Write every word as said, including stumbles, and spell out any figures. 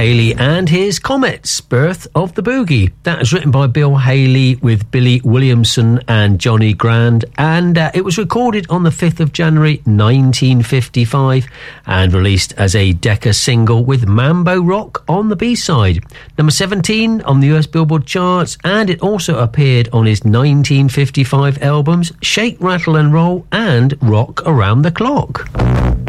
Haley and his Comets, Birth of the Boogie. That was written by Bill Haley with Billy Williamson and Johnny Grand, and uh, it was recorded on the fifth of January nineteen fifty-five and released as a Decca single with Mambo Rock on the B-side. Number seventeen on the U S Billboard charts, and it also appeared on his nineteen fifty-five albums Shake, Rattle and Roll and Rock Around the Clock.